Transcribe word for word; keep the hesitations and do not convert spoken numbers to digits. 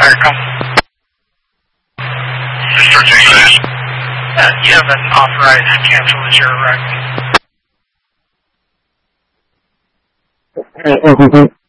America. Mister Texas. Uh, you have an authorized cancel as your arrival. Alright, welcome,